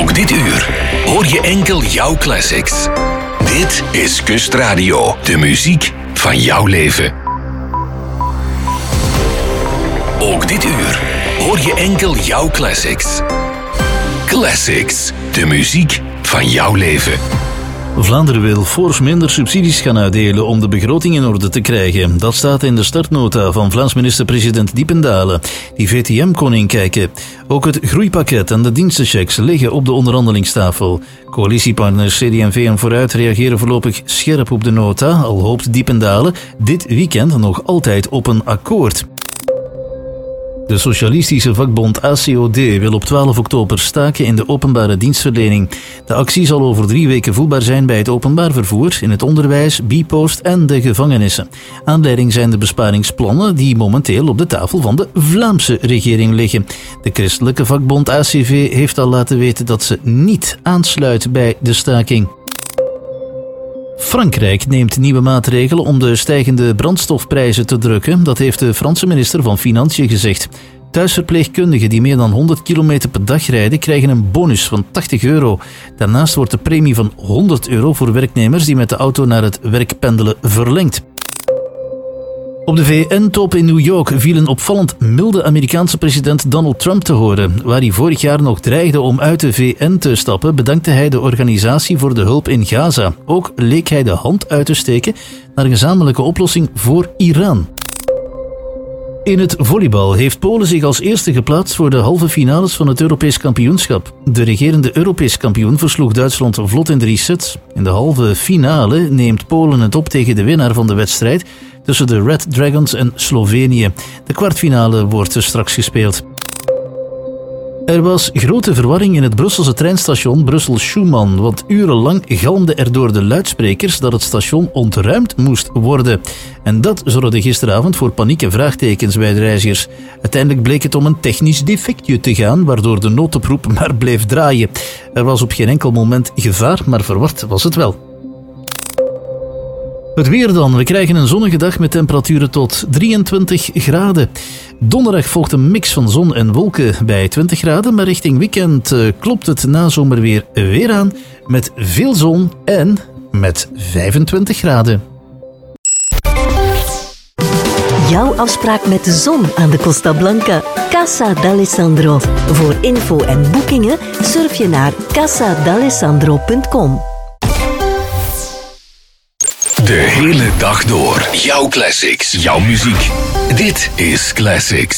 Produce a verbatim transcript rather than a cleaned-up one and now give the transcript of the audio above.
Ook dit uur hoor je enkel jouw classics. Dit is Kustradio, de muziek van jouw leven. Ook dit uur hoor je enkel jouw classics. Classics, de muziek van jouw leven. Vlaanderen wil fors minder subsidies gaan uitdelen om de begroting in orde te krijgen. Dat staat in de startnota van Vlaams minister-president Diependaele, die V T M kon inkijken. Ook het groeipakket en de dienstenchecks liggen op de onderhandelingstafel. Coalitiepartners C D en V en Vooruit reageren voorlopig scherp op de nota, al hoopt Diependaele dit weekend nog altijd op een akkoord. De socialistische vakbond A C O D wil op twaalf oktober staken in de openbare dienstverlening. De actie zal over drie weken voelbaar zijn bij het openbaar vervoer, in het onderwijs, Bpost en de gevangenissen. Aanleiding zijn de besparingsplannen die momenteel op de tafel van de Vlaamse regering liggen. De christelijke vakbond A C V heeft al laten weten dat ze niet aansluit bij de staking. Frankrijk neemt nieuwe maatregelen om de stijgende brandstofprijzen te drukken. Dat heeft de Franse minister van Financiën gezegd. Thuisverpleegkundigen die meer dan honderd kilometer per dag rijden, krijgen een bonus van tachtig euro. Daarnaast wordt de premie van honderd euro voor werknemers die met de auto naar het werk pendelen verlengd. Op de V N-top in New York viel een opvallend milde Amerikaanse president Donald Trump te horen. Waar hij vorig jaar nog dreigde om uit de V N te stappen, bedankte hij de organisatie voor de hulp in Gaza. Ook leek hij de hand uit te steken naar een gezamenlijke oplossing voor Iran. In het volleybal heeft Polen zich als eerste geplaatst voor de halve finales van het Europees kampioenschap. De regerende Europees kampioen versloeg Duitsland vlot in drie sets. In de halve finale neemt Polen het op tegen de winnaar van de wedstrijd tussen de Red Dragons en Slovenië. De kwartfinale wordt straks gespeeld. Er was grote verwarring in het Brusselse treinstation Brussel-Schuman, want urenlang galmde er door de luidsprekers dat het station ontruimd moest worden. En dat zorgde gisteravond voor paniek en vraagtekens bij de reizigers. Uiteindelijk bleek het om een technisch defectje te gaan, waardoor de noodoproep maar bleef draaien. Er was op geen enkel moment gevaar, maar verward was het wel. Het weer dan. We krijgen een zonnige dag met temperaturen tot drieëntwintig graden. Donderdag volgt een mix van zon en wolken bij twintig graden, maar richting weekend uh, klopt het nazomerweer weer aan met veel zon en met vijfentwintig graden. Jouw afspraak met de zon aan de Costa Blanca. Casa d'Alessandro. Voor info en boekingen surf je naar casa d'alessandro punt com. De hele dag door. Jouw classics. Jouw muziek. Dit is Classics.